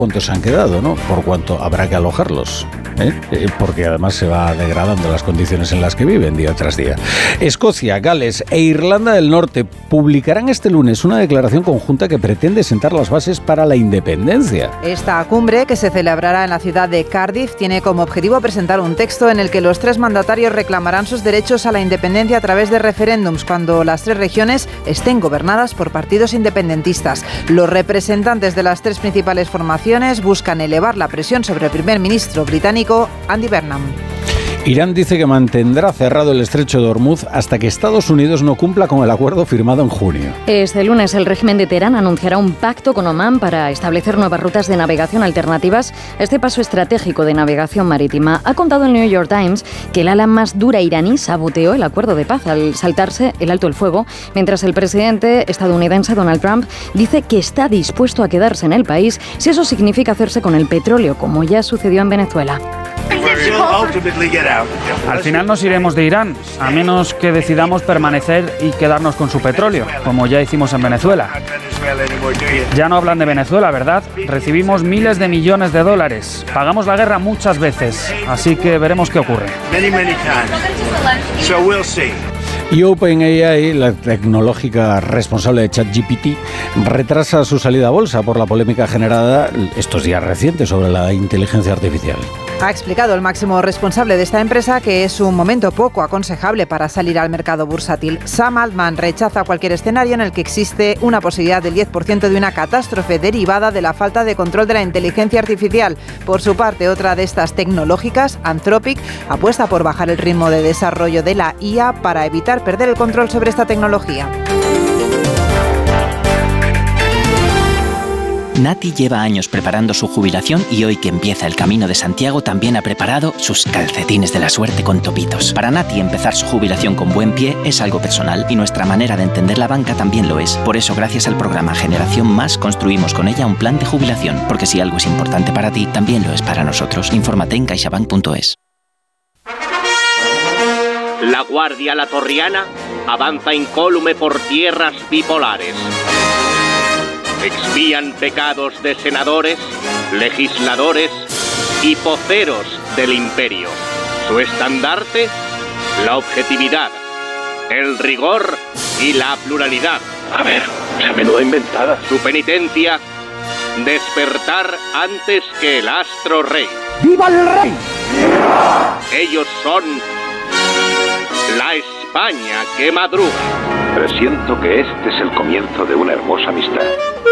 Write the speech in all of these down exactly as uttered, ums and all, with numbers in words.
¿cuántos se han quedado, no? Por cuanto habrá que alojarlos, ¿eh? Eh, porque además se va degradando las condiciones en las que viven día tras día. Escocia, Gales e Irlanda del Norte publicarán este lunes una declaración conjunta que pretende sentar las bases para la independencia. Esta cumbre, que se celebrará en la ciudad de Cardiff, tiene como objetivo presentar un texto en el que los tres mandatarios reclamarán sus derechos a la independencia a través de referéndums cuando las tres regiones estén gobernadas por partidos independentistas. Los representantes de las tres principales formaciones buscan elevar la presión sobre el primer ministro británico Andy Burnham. Irán dice que mantendrá cerrado el estrecho de Hormuz hasta que Estados Unidos no cumpla con el acuerdo firmado en junio. Este lunes el régimen de Teherán anunciará un pacto con Omán para establecer nuevas rutas de navegación alternativas a este paso estratégico de navegación marítima. Ha contado el New York Times que el ala más dura iraní saboteó el acuerdo de paz al saltarse el alto el fuego, mientras el presidente estadounidense Donald Trump dice que está dispuesto a quedarse en el país si eso significa hacerse con el petróleo, como ya sucedió en Venezuela. Al final nos iremos de Irán, a menos que decidamos permanecer y quedarnos con su petróleo, como ya hicimos en Venezuela. Ya no hablan de Venezuela, ¿verdad? Recibimos miles de millones de dólares. Pagamos la guerra muchas veces, así que veremos qué ocurre. Y OpenAI, la tecnológica responsable de ChatGPT, retrasa su salida a bolsa por la polémica generada estos días recientes sobre la inteligencia artificial. Ha explicado el máximo responsable de esta empresa que es un momento poco aconsejable para salir al mercado bursátil. Sam Altman rechaza cualquier escenario en el que existe una posibilidad del diez por ciento de una catástrofe derivada de la falta de control de la inteligencia artificial. Por su parte, otra de estas tecnológicas, Anthropic, apuesta por bajar el ritmo de desarrollo de la I A para evitar perder el control sobre esta tecnología. Nati lleva años preparando su jubilación y hoy que empieza el Camino de Santiago también ha preparado sus calcetines de la suerte con topitos. Para Nati empezar su jubilación con buen pie es algo personal y nuestra manera de entender la banca también lo es. Por eso gracias al programa Generación Más construimos con ella un plan de jubilación, porque si algo es importante para ti, también lo es para nosotros. Infórmate en caixabank punto es. La Guardia Latorriana avanza incólume por tierras bipolares. Expían pecados de senadores, legisladores y poceros del imperio. Su estandarte, la objetividad, el rigor y la pluralidad. A ver, esa menuda inventada. Su penitencia, despertar antes que el astro rey. ¡Viva el rey! Ellos son la España que madruga. Presiento que este es el comienzo de una hermosa amistad.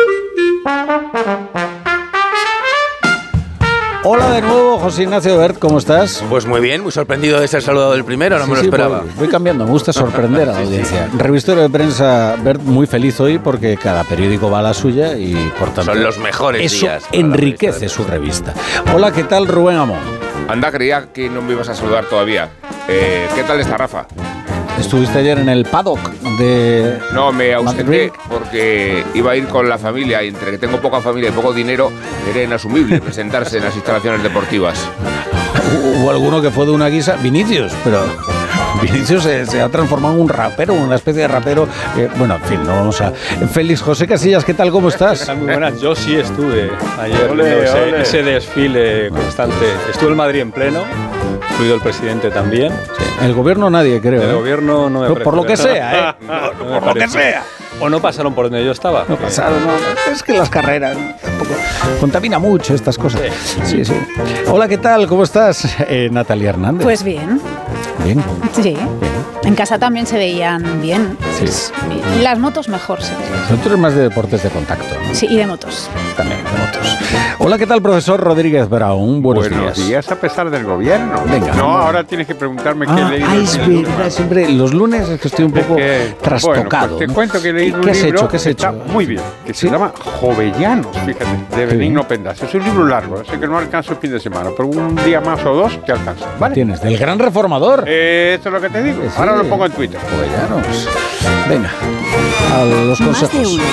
Hola de nuevo, José Ignacio Bert, ¿cómo estás? Pues muy bien, muy sorprendido de ser saludado del primero, no sí, me lo sí, esperaba. Voy, voy cambiando, me gusta sorprender a la audiencia. Sí, sí. Revistero de prensa, Bert, muy feliz hoy porque cada periódico va a la suya y por tanto... Son los mejores eso días. Eso enriquece su revista. Hola, ¿qué tal, Rubén Amón? Anda, creía que no me ibas a saludar todavía. Eh, ¿Qué tal está Rafa? Estuviste ayer en el paddock de... No, me ausenté Madrid porque iba a ir con la familia y entre que tengo poca familia y poco dinero era inasumible presentarse en las instalaciones deportivas. Hubo alguno que fue de una guisa, Vinicius, pero Vinicius se, se ha transformado en un rapero, una especie de rapero. Eh, bueno, en fin, no vamos a... Félix José Casillas, ¿qué tal? ¿Cómo estás? Muy buenas, yo sí estuve ayer, ole, ese, ole. ese desfile constante. Estuvo el Madrid en pleno, incluido el presidente también. Sí. El gobierno nadie, creo. El ¿eh? gobierno no me Por, por lo que sea, ¿eh? no, no por lo que sea. O no pasaron por donde yo estaba. No pasaron, no. Es que las carreras tampoco contamina mucho estas cosas. Sí, sí. sí. Hola, ¿qué tal? ¿Cómo estás? Eh, Natalia Hernández. Pues bien. Bien. Sí. Bien. En casa también se veían bien. Sí. Las motos mejor se veían. Nosotros más de deportes de contacto, ¿no? Sí, y de motos. También, de motos. Hola, ¿qué tal, profesor Rodríguez Brown? Buenos, Buenos días. Buenos días a pesar del gobierno. Venga. No, ahora tienes que preguntarme ah, qué he leído. Ah, es verdad, siempre los lunes es que estoy un poco que, trastocado. Bueno, pues te ¿no? cuento que he leído un ¿Qué has libro hecho? ¿Qué has que está hecho? muy bien, que ¿Sí? se llama Jovellanos, fíjate, de Benigno Pendas. Es un libro largo, sé que no alcanza el fin de semana, pero un día más o dos te alcanza. ¿Vale? ¿Tienes? ¿Del Gran Reformador? Eh, esto es lo que te digo. Sí. Ahora lo pongo en Twitter. Jovellanos. Venga, a los consejos. Más de uno.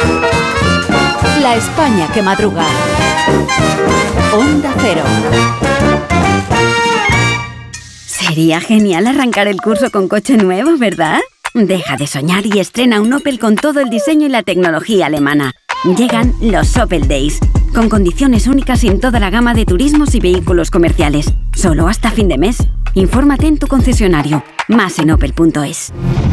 La España que madruga. Onda Cero. Sería genial arrancar el curso con coche nuevo, ¿verdad? Deja de soñar y estrena un Opel con todo el diseño y la tecnología alemana. Llegan los Opel Days. con condiciones únicas en toda la gama de turismos y vehículos comerciales. Solo hasta fin de mes. Infórmate en tu concesionario. Más en opel punto es.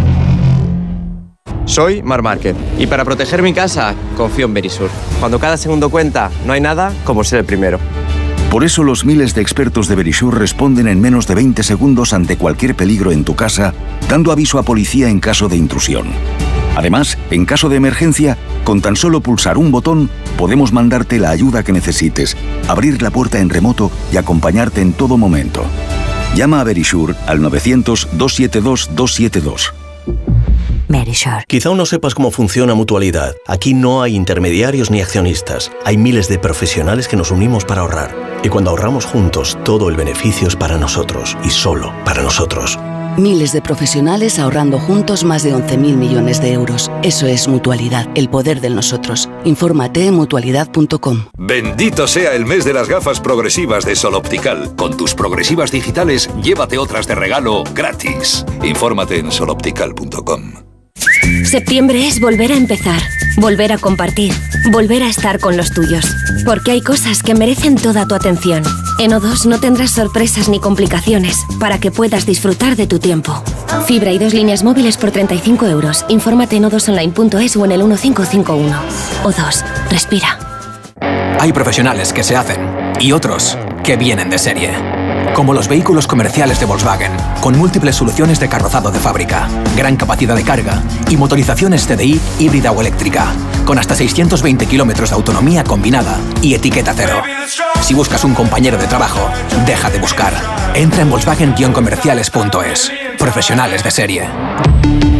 Soy Mar Márquez y para proteger mi casa confío en Verisur. Cuando cada segundo cuenta, no hay nada como ser el primero. Por eso los miles de expertos de Verisur responden en menos de veinte segundos ante cualquier peligro en tu casa, dando aviso a policía en caso de intrusión. Además, en caso de emergencia, con tan solo pulsar un botón, podemos mandarte la ayuda que necesites, abrir la puerta en remoto y acompañarte en todo momento. Llama a Verisur al novecientos, doscientos setenta y dos, doscientos setenta y dos. Verisur. Quizá aún no sepas cómo funciona Mutualidad. Aquí no hay intermediarios ni accionistas. Hay miles de profesionales que nos unimos para ahorrar. Y cuando ahorramos juntos, todo el beneficio es para nosotros y solo para nosotros. Miles de profesionales ahorrando juntos más de once mil millones de euros. Eso es Mutualidad, el poder del nosotros. Infórmate en mutualidad punto com. Bendito sea el mes de las gafas progresivas de Sol Optical. Con tus progresivas digitales, llévate otras de regalo gratis. Infórmate en sol optical punto com. Septiembre es volver a empezar, volver a compartir, volver a estar con los tuyos. Porque hay cosas que merecen toda tu atención. En O dos no tendrás sorpresas ni complicaciones para que puedas disfrutar de tu tiempo. Fibra y dos líneas móviles por treinta y cinco euros. Infórmate en o dos online punto es o en el uno cinco cinco uno. O dos, respira. Hay profesionales que se hacen y otros que vienen de serie. Como los vehículos comerciales de Volkswagen, con múltiples soluciones de carrozado de fábrica, gran capacidad de carga y motorizaciones T D I híbrida o eléctrica, con hasta seiscientos veinte kilómetros de autonomía combinada y etiqueta cero. Si buscas un compañero de trabajo, deja de buscar. Entra en volkswagen guion comerciales punto es. Profesionales de serie.